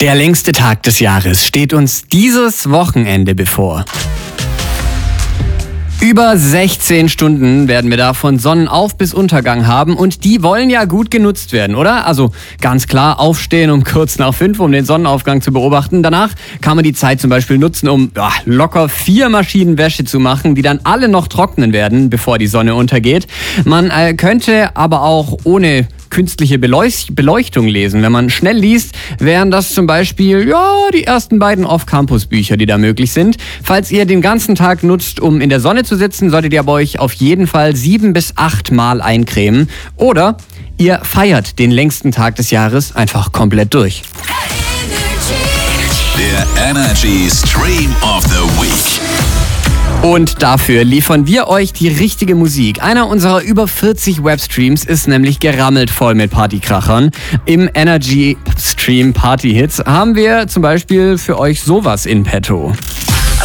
Der längste Tag des Jahres steht uns dieses Wochenende bevor. Über 16 Stunden werden wir da von Sonnenauf bis Untergang haben und die wollen ja gut genutzt werden, oder? Also ganz klar aufstehen um kurz nach 5, um den Sonnenaufgang zu beobachten. Danach kann man die Zeit zum Beispiel nutzen, um locker 4 Maschinen Wäsche zu machen, die dann alle noch trocknen werden, bevor die Sonne untergeht. Man könnte aber auch ohne künstliche Beleuchtung lesen. Wenn man schnell liest, wären das zum Beispiel die ersten beiden Off-Campus-Bücher, die da möglich sind. Falls ihr den ganzen Tag nutzt, um in der Sonne zu sitzen, solltet ihr aber euch auf jeden Fall 7 bis 8 Mal eincremen. Oder ihr feiert den längsten Tag des Jahres einfach komplett durch. Der Energy Stream of the Week. Und dafür liefern wir euch die richtige Musik. Einer unserer über 40 Webstreams ist nämlich gerammelt voll mit Partykrachern. Im Energy Stream Party Hits haben wir zum Beispiel für euch sowas in petto.